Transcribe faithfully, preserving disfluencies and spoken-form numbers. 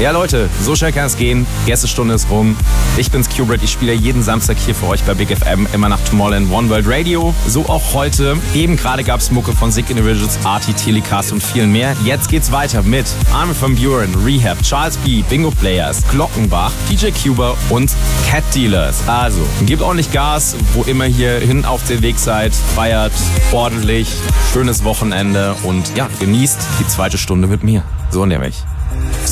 Ja Leute, so schnell kann es gehen. Gästestunde ist rum. Ich bin's Qbert, ich spiele jeden Samstag hier für euch bei Big F M, immer nach Tomorrowland One World Radio. So auch heute. Eben gerade gab's Mucke von Sick Individuals, Arty, Telecast und vielen mehr. Jetzt geht's weiter mit Armin van Buuren, Rehab, Charles B, Bingo Players, Glockenbach, D J Cuba und Cat Dealers. Also, gebt ordentlich Gas, wo immer ihr hin auf den Weg seid. Feiert ordentlich, schönes Wochenende und ja, genießt die zweite Stunde mit mir. So nämlich.